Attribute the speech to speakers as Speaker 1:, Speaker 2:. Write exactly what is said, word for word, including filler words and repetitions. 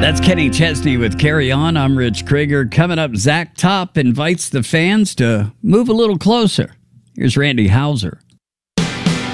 Speaker 1: That's Kenny Chesney with Carry On. I'm Rich Krieger. Coming up, Zach Top invites the fans to move a little closer. Here's Randy Hauser.